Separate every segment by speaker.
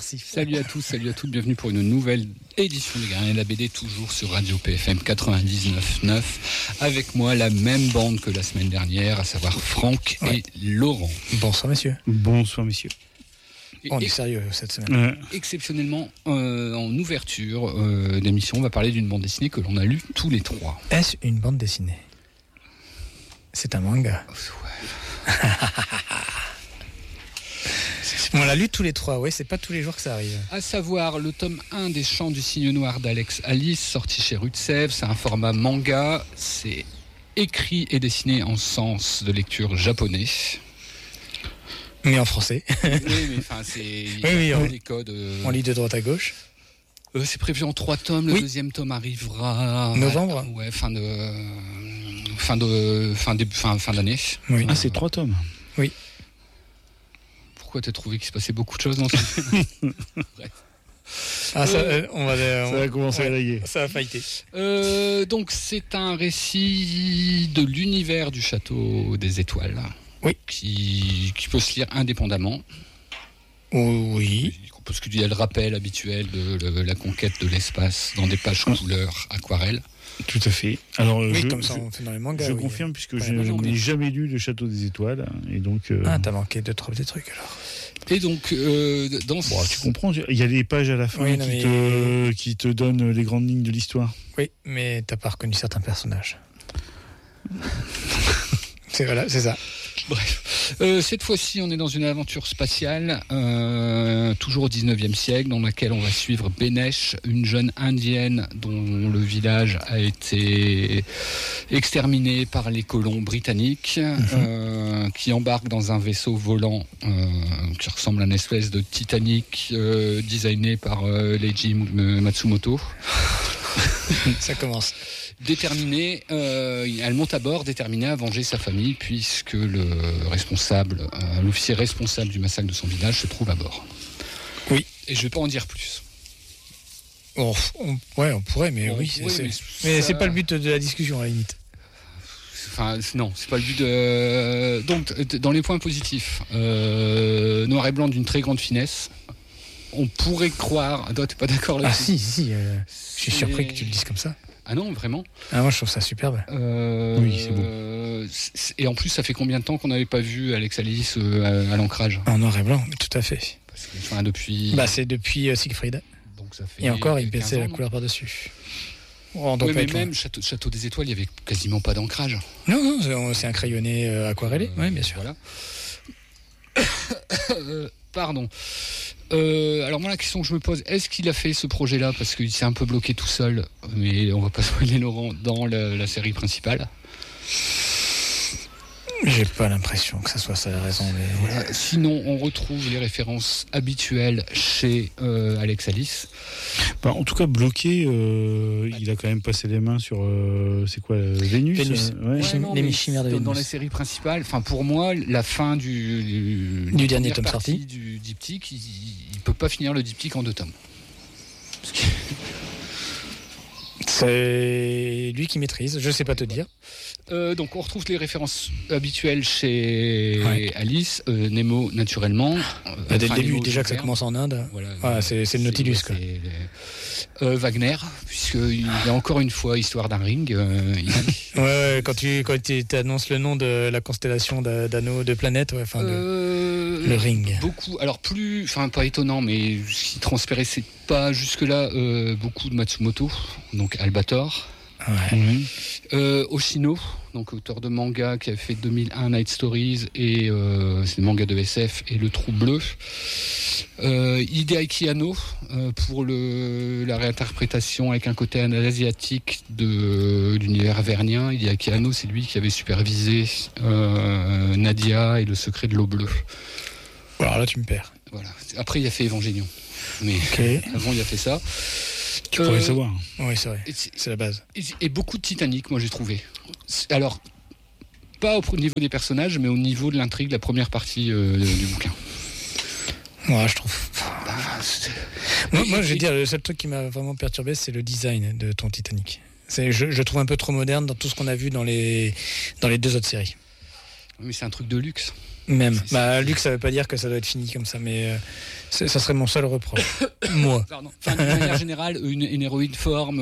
Speaker 1: Merci.
Speaker 2: Salut à tous, salut à toutes, bienvenue pour une nouvelle édition des Gardiens de la BD, toujours sur Radio PFM 99.9. Avec moi, la même bande que la semaine dernière, à savoir Franck et Laurent.
Speaker 1: Bonsoir messieurs.
Speaker 3: Bonsoir messieurs.
Speaker 1: On est sérieux cette semaine.
Speaker 2: Exceptionnellement, en ouverture d'émission, on va parler d'une bande dessinée que l'on a lue tous les trois.
Speaker 1: Est-ce une bande dessinée ? C'est un manga.
Speaker 2: Ouais.
Speaker 1: On l'a lu tous les trois, c'est pas tous les jours que ça arrive.
Speaker 2: À savoir le tome 1 des Chants du Cygne Noir d'Alex Alice, sorti chez Rutsev. C'est un format manga, c'est écrit et dessiné en sens de lecture japonais.
Speaker 1: Mais en français.
Speaker 2: Oui, mais enfin, c'est les codes.
Speaker 1: On lit de droite à gauche.
Speaker 2: C'est prévu en 3 tomes. Le deuxième tome arrivera
Speaker 1: novembre.
Speaker 2: Ouais, fin d'année.
Speaker 1: Oui.
Speaker 3: Ah, c'est 3 tomes.
Speaker 1: Oui.
Speaker 2: Pourquoi t'as trouvé qu'il se passait beaucoup de choses dans ce Bref.
Speaker 1: Ah, ça
Speaker 3: va commencer à laguer.
Speaker 1: Ça va fighter.
Speaker 2: Donc, c'est un récit de l'univers du Château des Étoiles.
Speaker 1: Oui.
Speaker 2: Qui peut se lire indépendamment.
Speaker 1: Oui.
Speaker 2: Parce qu'il y a le rappel habituel de la conquête de l'espace dans des pages couleurs aquarelles.
Speaker 3: Tout à fait. Alors,
Speaker 1: comme ça on fait dans les mangas.
Speaker 3: Je confirme, puisque je n'ai jamais lu Le Château des Étoiles. Et donc,
Speaker 1: t'as manqué de trouver des trucs alors.
Speaker 2: Et donc,
Speaker 3: tu comprends, il y a des pages à la fin qui te donnent les grandes lignes de l'histoire.
Speaker 1: Oui, mais t'as pas reconnu certains personnages. C'est ça.
Speaker 2: Bref, cette fois-ci, on est dans une aventure spatiale, toujours au 19e siècle, dans laquelle on va suivre Benesh, une jeune indienne dont le village a été exterminé par les colons britanniques, qui embarque dans un vaisseau volant qui ressemble à une espèce de Titanic designé par Leiji Matsumoto.
Speaker 1: Ça commence.
Speaker 2: Déterminée, elle monte à bord, déterminée à venger sa famille, puisque l'officier responsable du massacre de son village se trouve à bord.
Speaker 1: Oui.
Speaker 2: Et je ne vais pas en dire plus.
Speaker 1: On pourrait, mais mais c'est pas le but de la discussion à la limite.
Speaker 2: Enfin, non, c'est pas le but de. Donc, dans les points positifs, noir et blanc d'une très grande finesse. On pourrait croire. Toi, t'es pas d'accord là-dessus ?
Speaker 1: Ah si. Je suis surpris que tu le dises comme ça.
Speaker 2: Ah non, vraiment ?
Speaker 1: Ah, moi je trouve ça superbe.
Speaker 3: Oui, c'est beau.
Speaker 2: Et en plus, ça fait combien de temps qu'on n'avait pas vu Alex Alice à l'ancrage ?
Speaker 1: En noir et blanc, tout à fait.
Speaker 2: Parce que, depuis.
Speaker 1: C'est depuis Siegfried.
Speaker 2: Donc ça fait.
Speaker 1: Et encore, il baissait la couleur par-dessus.
Speaker 2: Mais même Château des Étoiles, il n'y avait quasiment pas d'ancrage.
Speaker 1: Non, c'est un crayonné aquarellé. Oui, bien sûr.
Speaker 2: Voilà. Pardon. Alors moi la question que je me pose, est-ce qu'il a fait ce projet-là parce qu'il s'est un peu bloqué tout seul, mais on va pas spoiler Laurent, dans la série principale?
Speaker 1: J'ai pas l'impression que ça soit ça la raison. Mais...
Speaker 2: Voilà. Sinon, on retrouve les références habituelles chez Alex Alice.
Speaker 3: En tout cas, bloqué, il a quand même passé les mains sur c'est quoi, Vénus.
Speaker 1: Les chimères de Vénus.
Speaker 2: Dans les séries principales, pour moi, la fin du
Speaker 1: dernier tome sorti
Speaker 2: du diptyque, il peut pas finir le diptyque en 2 tomes.
Speaker 1: C'est lui qui maîtrise, je sais pas te dire.
Speaker 2: Donc on retrouve les références habituelles chez Alice, Nemo naturellement.
Speaker 1: Dès le début, déjà que ça commence en Inde. Voilà, c'est le Nautilus.
Speaker 2: Wagner, puisqu'il y a encore une fois histoire d'un ring.
Speaker 1: Quand tu annonces le nom de la constellation d'anneaux de planètes, le ring.
Speaker 2: Beaucoup, alors pas étonnant, mais ce qui transpérait, c'est pas jusque-là beaucoup de Matsumoto, donc Albator. Oshino, donc auteur de manga qui a fait 2001 Night Stories et c'est le manga de SF et Le Trou Bleu. Hideaki Anno pour la réinterprétation avec un côté asiatique de l'univers vernien. Hideaki Anno, c'est lui qui avait supervisé Nadia et Le Secret de l'eau bleue.
Speaker 1: Alors là tu me perds.
Speaker 2: Voilà. Après il a fait Evangelion, mais avant il a fait ça.
Speaker 3: Tu pourrais le savoir.
Speaker 1: Oui, c'est vrai. C'est la base.
Speaker 2: Et beaucoup de Titanic, moi j'ai trouvé. Alors, pas au niveau des personnages, mais au niveau de l'intrigue, la première partie du bouquin.
Speaker 1: Moi, je trouve. Moi, je vais dire, le seul truc qui m'a vraiment perturbé, c'est le design de ton Titanic. Je trouve un peu trop moderne dans tout ce qu'on a vu dans les 2 autres séries.
Speaker 2: Mais c'est un truc de luxe.
Speaker 1: Même. Luc, ça veut pas dire que ça doit être fini comme ça, mais ça serait mon seul reproche. Moi.
Speaker 2: Enfin, de manière générale, une héroïne forme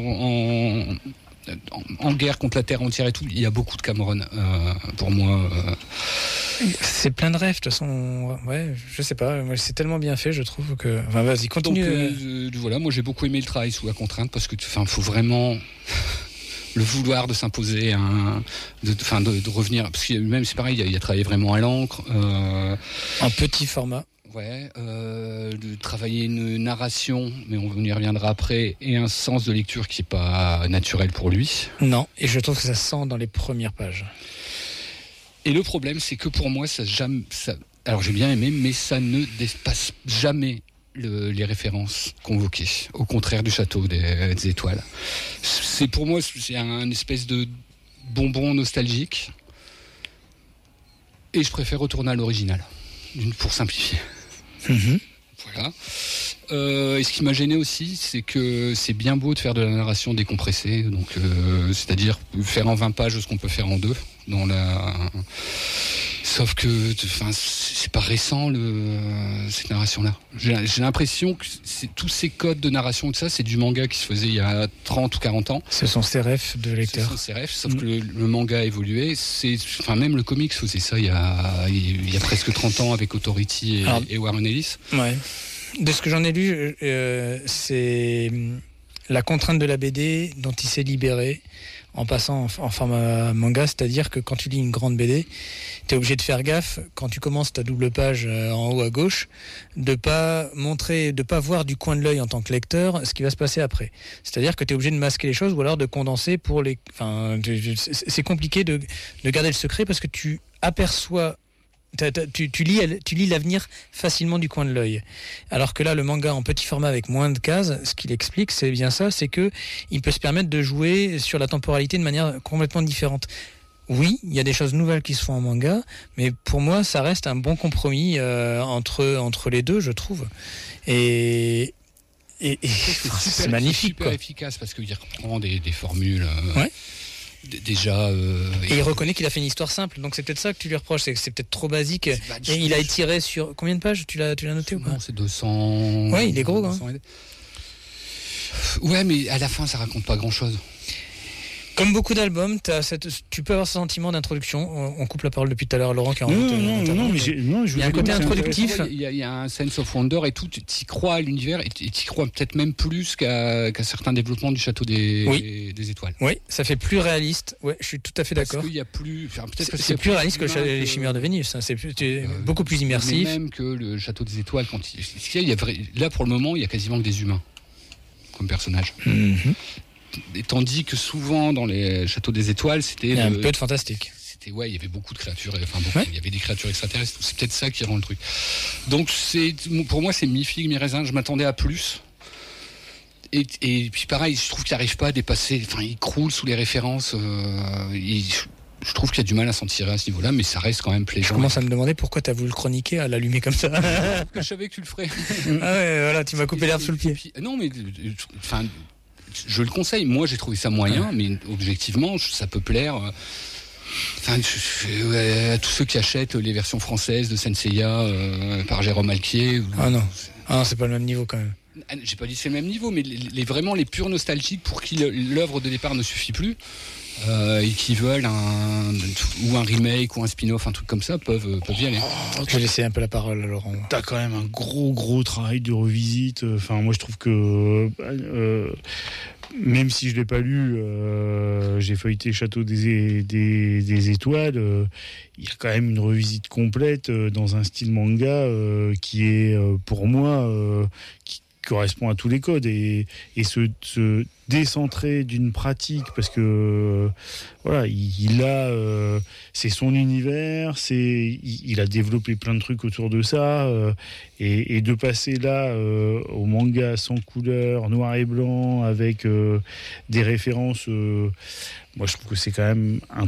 Speaker 2: en guerre contre la Terre entière et tout, il y a beaucoup de Cameron pour moi.
Speaker 1: C'est plein de rêves, de toute façon. Ouais, je sais pas. Moi, c'est tellement bien fait, je trouve que. Enfin, vas-y, continue.
Speaker 2: Donc, voilà, moi j'ai beaucoup aimé le travail sous la contrainte parce que, faut vraiment le vouloir de s'imposer, de revenir. Parce que même, c'est pareil, il a travaillé vraiment à l'encre.
Speaker 1: En petit format.
Speaker 2: Ouais, de travailler une narration, mais on y reviendra après, et un sens de lecture qui n'est pas naturel pour lui.
Speaker 1: Non, et je trouve que ça se sent dans les premières pages.
Speaker 2: Et le problème, c'est que pour moi, alors j'ai bien aimé, mais ça ne dépasse jamais les références convoquées, au contraire du Château des Étoiles. Pour moi, c'est un espèce de bonbon nostalgique, et je préfère retourner à l'original, pour simplifier.
Speaker 1: Mm-hmm.
Speaker 2: Voilà. Et ce qui m'a gêné aussi, c'est que c'est bien beau de faire de la narration décompressée, donc c'est-à-dire faire en 20 pages ce qu'on peut faire en 2 sauf que c'est pas récent cette narration-là. J'ai l'impression que tous ces codes de narration, tout ça, c'est du manga qui se faisait il y a 30 ou 40 ans.
Speaker 1: Ce sont ses rêves de lecteur.
Speaker 2: Ce sont ses rêves, sauf que le manga a évolué. Même le comics faisait ça il y a presque 30 ans avec Authority et Warren Ellis.
Speaker 1: Ouais. De ce que j'en ai lu, c'est la contrainte de la BD dont il s'est libéré en passant en format manga, c'est-à-dire que quand tu lis une grande BD, tu es obligé de faire gaffe, quand tu commences ta double page en haut à gauche, de pas voir du coin de l'œil en tant que lecteur ce qui va se passer après. C'est-à-dire que tu es obligé de masquer les choses ou alors de condenser pour les... Enfin, c'est compliqué de garder le secret parce que tu aperçois... Tu lis l'avenir facilement du coin de l'œil. Alors que là, le manga en petit format avec moins de cases, ce qu'il explique, c'est bien ça, c'est que il peut se permettre de jouer sur la temporalité de manière complètement différente. Oui, il y a des choses nouvelles qui se font en manga, mais pour moi, ça reste un bon compromis entre les deux, je trouve. Et c'est magnifique.
Speaker 2: C'est super efficace parce qu'il reprend des formules.
Speaker 1: Ouais.
Speaker 2: Déjà.
Speaker 1: Et il reconnaît qu'il a fait une histoire simple, donc c'est peut-être ça que tu lui reproches, c'est que c'est peut-être trop basique. Et il a étiré sur combien de pages? Tu l'as noté ou pas?
Speaker 2: Non, c'est 200.
Speaker 1: Ouais, il est gros. 200...
Speaker 2: Ouais, mais à la fin, ça raconte pas grand-chose.
Speaker 1: Comme beaucoup d'albums, tu peux avoir ce sentiment d'introduction. On coupe la parole depuis tout à l'heure, Laurent.
Speaker 3: Non, mais
Speaker 1: il y a un côté introductif.
Speaker 2: Il y a un sense of wonder et tout. Tu y crois à l'univers et tu y crois peut-être même plus qu'à certains développements du Château des Étoiles.
Speaker 1: Oui, ça fait plus réaliste. Ouais, je suis tout à fait d'accord.
Speaker 2: Parce qu'il y a plus.
Speaker 1: C'est plus réaliste que les Chimères de Vénus. C'est beaucoup plus immersif.
Speaker 2: Même que le Château des Étoiles, là pour le moment, il y a quasiment que des humains comme personnages.
Speaker 1: Mm-hmm.
Speaker 2: Et tandis que souvent dans les Châteaux des Étoiles, c'était...
Speaker 1: Il y a un peu de fantastique.
Speaker 2: Il y avait beaucoup de créatures, il y avait des créatures extraterrestres, c'est peut-être ça qui rend le truc. Donc pour moi c'est mi-figue, mi-raisin, je m'attendais à plus. Et puis pareil, je trouve qu'il n'arrive pas à dépasser, il croule sous les références, je trouve qu'il y a du mal à s'en tirer à ce niveau-là, mais ça reste quand même plaisant.
Speaker 1: Je commence à me demander pourquoi tu as voulu le chroniquer, à l'allumer comme ça.
Speaker 2: Je savais que tu le ferais.
Speaker 1: Ah ouais, voilà, tu m'as coupé l'herbe sous le pied.
Speaker 2: Non mais... je le conseille, moi j'ai trouvé ça moyen, mais objectivement ça peut plaire à tous ceux qui achètent les versions françaises de Senseiya par Jérôme Alquier.
Speaker 1: Ah non, c'est pas le même niveau quand même.
Speaker 2: J'ai pas dit que c'est le même niveau, mais vraiment les purs nostalgiques pour qui l'œuvre de départ ne suffit plus et qui veulent un remake ou un spin-off, un truc comme ça, peuvent y aller.
Speaker 1: Je vais laisser un peu la parole à Laurent.
Speaker 3: T'as quand même un gros travail de revisite. Moi je trouve que même si je l'ai pas lu, j'ai feuilleté Château des Étoiles. Il y a quand même une revisite complète dans un style manga qui est pour moi qui correspond à tous les codes et se décentrer d'une pratique parce que voilà, il a c'est son univers, il a développé plein de trucs autour de ça et de passer là au manga sans couleur, noir et blanc avec des références moi je trouve que c'est quand même un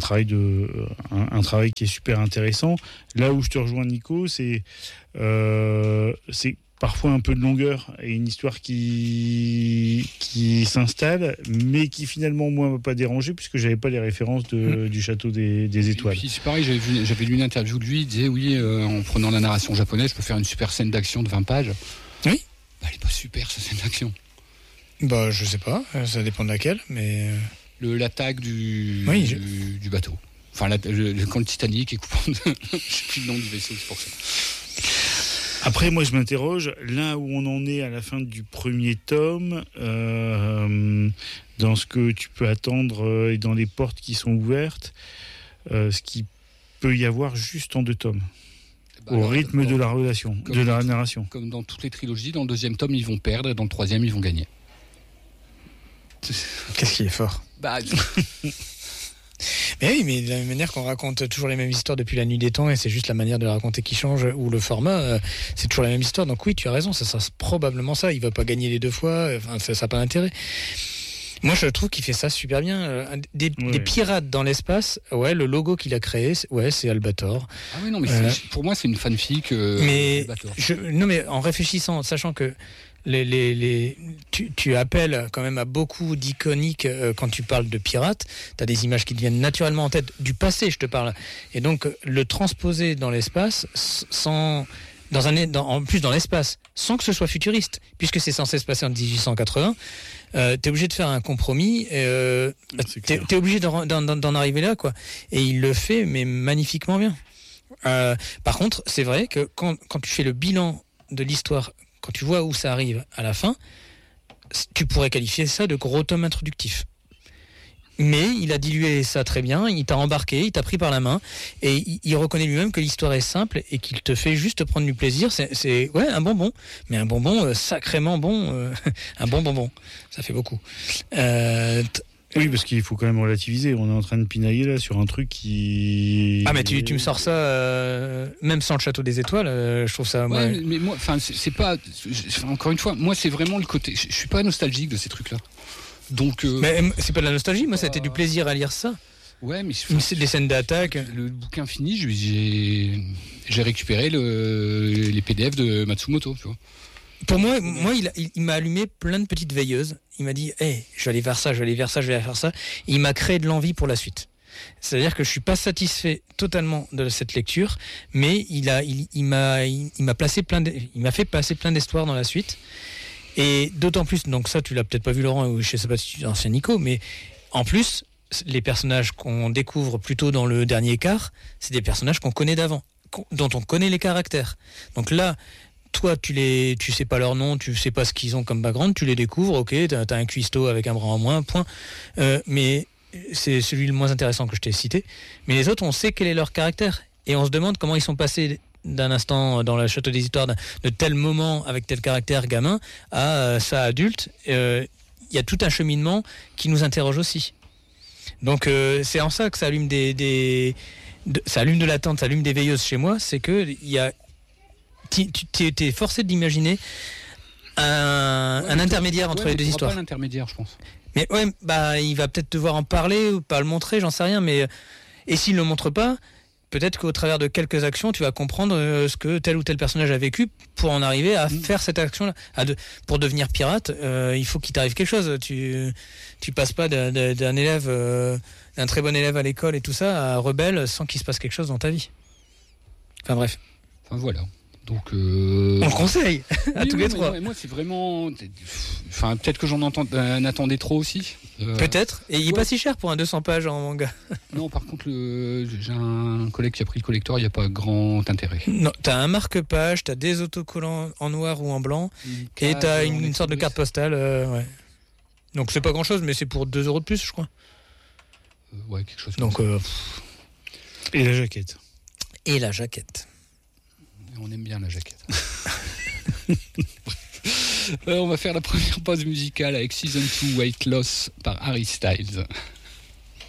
Speaker 3: travail qui est super intéressant. Là où je te rejoins Nico, c'est parfois un peu de longueur et une histoire qui s'installe, mais qui finalement moi m'a pas dérangé puisque j'avais pas les références du château des étoiles.
Speaker 2: Et puis c'est pareil, j'avais lu une interview de lui, il disait oui, en prenant la narration japonaise, je peux faire une super scène d'action de 20 pages.
Speaker 1: Oui.
Speaker 2: Bah, elle est pas super cette scène d'action.
Speaker 1: Bah je sais pas, ça dépend de laquelle, mais
Speaker 2: l'attaque du bateau. Enfin quand le Titanic est coupant de... je sais plus le nom du vaisseau, c'est pour ça.
Speaker 3: Après, moi, je m'interroge, là où on en est à la fin du premier tome, dans ce que tu peux attendre et dans les portes qui sont ouvertes, ce qu'il peut y avoir juste en 2 tomes, au rythme de la relation, de la narration.
Speaker 2: Comme dans toutes les trilogies, dans le 2e tome, ils vont perdre et dans le 3e, ils vont gagner.
Speaker 1: Qu'est-ce qui est fort? Mais oui, mais de la même manière qu'on raconte toujours les mêmes histoires depuis la nuit des temps et c'est juste la manière de la raconter qui change ou le format, c'est toujours la même histoire. Donc oui, tu as raison, ça sera probablement ça. Il va pas gagner les 2 fois, enfin, ça n'a pas d'intérêt. Moi, je trouve qu'il fait ça super bien. Des pirates dans l'espace, le logo qu'il a créé, c'est Albator.
Speaker 2: Ah oui, non, mais pour moi, c'est une fanfic Albator.
Speaker 1: Non, mais en réfléchissant, sachant que tu appelles quand même à beaucoup d'iconiques quand tu parles de pirates. Tu as des images qui te viennent naturellement en tête du passé, je te parle. Et donc le transposer dans l'espace en plus dans l'espace, sans que ce soit futuriste, puisque c'est censé se passer en 1880. T'es obligé de faire un compromis. T'es obligé d'en arriver là, quoi. Et il le fait, mais magnifiquement bien. Par contre, c'est vrai que quand tu fais le bilan de l'histoire, quand tu vois où ça arrive à la fin, tu pourrais qualifier ça de gros tome introductif. Mais il a dilué ça très bien, il t'a embarqué, il t'a pris par la main, et il reconnaît lui-même que l'histoire est simple et qu'il te fait juste prendre du plaisir. C'est un bonbon, mais un bonbon sacrément bon, un bon bonbon. Ça fait beaucoup.
Speaker 3: Oui, parce qu'il faut quand même relativiser. On est en train de pinailler là sur un truc qui...
Speaker 1: Ah mais tu me sors ça même sans le château des étoiles, je trouve ça...
Speaker 2: mais moi, enfin c'est pas... Encore une fois, moi c'est vraiment le côté... Je suis pas nostalgique de ces trucs-là. Donc...
Speaker 1: Mais c'est pas de la nostalgie, moi ça a été du plaisir à lire ça.
Speaker 2: Ouais, mais...
Speaker 1: c'est des scènes d'attaque.
Speaker 2: Le bouquin fini, j'ai récupéré les PDF de Matsumoto, tu vois.
Speaker 1: Pour moi, il m'a allumé plein de petites veilleuses. Il m'a dit, je vais aller vers ça, je vais aller vers ça, je vais aller faire ça. Et il m'a créé de l'envie pour la suite. C'est-à-dire que je suis pas satisfait totalement de cette lecture, mais il m'a fait passer plein d'espoir dans la suite. Et d'autant plus, donc ça, tu l'as peut-être pas vu, Laurent, ou je sais pas si tu es ancien Nico, mais en plus, les personnages qu'on découvre plutôt dans le dernier quart, c'est des personnages qu'on connaît d'avant, dont on connaît les caractères. Donc là, toi, tu sais pas leur nom, tu sais pas ce qu'ils ont comme background, tu les découvres, ok, t'as un cuistot avec un bras en moins, point. Mais c'est celui le moins intéressant que je t'ai cité. Mais les autres, on sait quel est leur caractère. Et on se demande comment ils sont passés d'un instant dans le château des histoires, de tel moment avec tel caractère gamin à ça adulte. Il y a tout un cheminement qui nous interroge aussi. Donc c'est en ça que ça allume ça allume de l'attente, ça allume des veilleuses chez moi, c'est que il y a... Tu es forcé d'imaginer un intermédiaire entre les deux histoires.
Speaker 2: Pas l'intermédiaire, je pense.
Speaker 1: Mais il va peut-être devoir en parler ou pas le montrer, j'en sais rien. Mais et s'il le montre pas, peut-être qu'au travers de quelques actions, tu vas comprendre ce que tel ou tel personnage a vécu pour en arriver à faire cette action-là. Pour devenir pirate, il faut qu'il t'arrive quelque chose. Tu passes pas d'un élève, d'un très bon élève à l'école et tout ça, à rebelle sans qu'il se passe quelque chose dans ta vie. Enfin bref.
Speaker 2: Enfin voilà. Donc,
Speaker 1: on le conseille à tous les trois.
Speaker 2: Moi, c'est vraiment... Enfin, peut-être que j'en attendais trop aussi.
Speaker 1: Peut-être. Et il n'est pas si cher pour un 200 pages en manga.
Speaker 2: Non, par contre, j'ai un collègue qui a pris le collector, il n'y a pas grand intérêt.
Speaker 1: Non, tu as un marque-page, tu as des autocollants en noir ou en blanc, et tu as une sorte de carte postale. Ouais. Donc, c'est pas grand-chose, mais c'est pour 2 € de plus, je crois.
Speaker 2: Ouais, quelque chose
Speaker 1: donc,
Speaker 2: comme ça.
Speaker 3: Et la jaquette.
Speaker 1: Et la jaquette.
Speaker 2: On aime bien la jaquette. On va faire la première pause musicale avec Season 2 Weight Loss par Harry Styles.